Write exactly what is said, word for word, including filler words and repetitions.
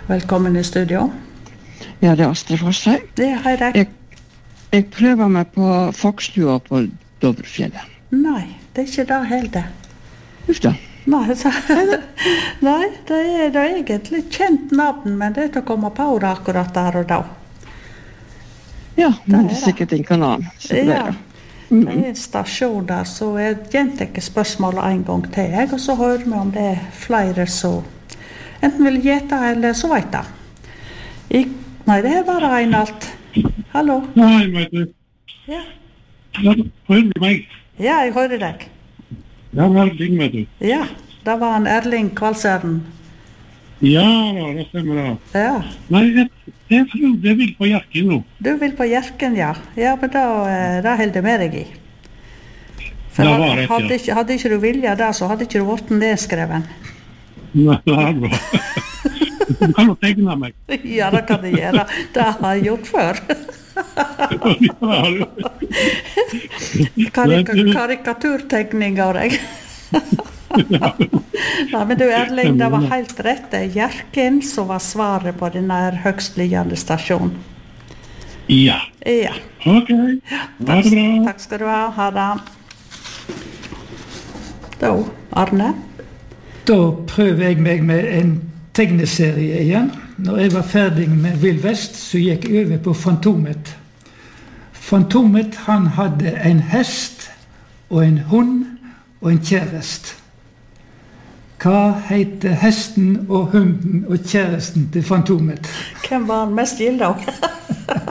Velkommen i studio. Ja, det er Astrid Fosse. Det er hei deg. Jeg, jeg prøver meg på Fokstua på Dovrefjellet. Nei, det er ikke det helt det. Uff da. Nei, så, nei, det er det er egentlig kjent navn, men det er til å komme på det akkurat der og da. Ja, men det er er sikkert en kanal. Så det Ja, er det. det er en stasjon der, så jeg gjentar ikke spørsmålet en gang til, jeg, og så hører vi om det er flere som enten vil gjette eller så vet det. I, nei, det er bare en alt. Hallo? Nei, vet du. Ja, Ja, hører du meg? ja jeg hører deg. Ja, Erling, vet du. Ja, det var en Erling Kvalsøren. Ja, da, det stemmer da. Ja, Nei, jeg, jeg tror jeg vil på Hjerken nå. du vil på Hjerken, ja. Ja, men da, eh, da holder jeg med deg i. For Det var hadde, rett, ja. hadde, ikke, hadde ikke du vilja det, så hadde ikke du vært nedskreven. Nei, det er bra. Du kan jo tegne meg. Ja, det kan du gjøre. Det har jeg gjort før. Ja, Karik karikaturtegning av deg. Ja, men du Erling, det var helt rett. Det er Hjerken som var svaret på denne høgstliggende stasjonen. Ja. Ja, Ok, ha det bra. takk skal du ha. Ha det. Da, Arne. Da prøver jeg meg med en tegneserie igjen. Når jeg var ferdig med Vill Vest, så gikk jeg over på Fantomet. Fantomet, han hadde en hest, og en hund, og en kjærest. Hva heter hesten og hunden og kjæresten til Fantomet? Hvem var han mest gild av?